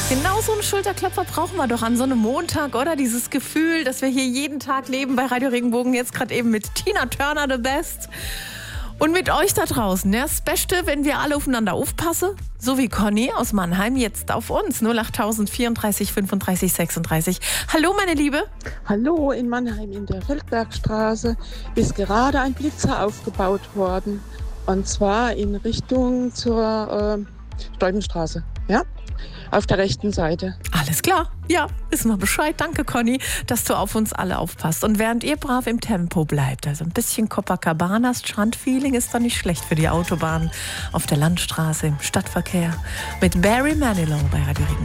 Genau so einen Schulterklopfer brauchen wir doch an so einem Montag, oder? Dieses Gefühl, dass wir hier jeden Tag leben bei Radio Regenbogen. Jetzt gerade eben mit Tina Turner, The Best. Und mit euch da draußen, ja, das Beste, wenn wir alle aufeinander aufpassen. So wie Conny aus Mannheim jetzt auf uns. 08000 34 35 36. Hallo, meine Liebe. Hallo, in Mannheim in der Feldbergstraße ist gerade ein Blitzer aufgebaut worden. Und zwar in Richtung zur Stolpenstraße. Ja? Auf der rechten Seite. Alles klar. Ja, wissen wir Bescheid. Danke, Conny, dass du auf uns alle aufpasst. Und während ihr brav im Tempo bleibt, also ein bisschen Copacabanas Strandfeeling ist doch nicht schlecht für die Autobahn auf der Landstraße, im Stadtverkehr. Mit Barry Manilow bei Radio Regenbogen.